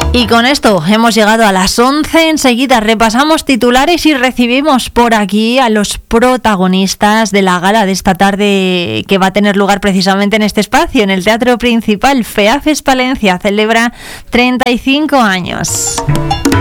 Y con esto hemos llegado a las 11. Enseguida repasamos titulares y recibimos por aquí a los protagonistas de la gala de esta tarde, que va a tener lugar precisamente en este espacio, en el Teatro Principal. FEAFES Palencia celebra 35 años.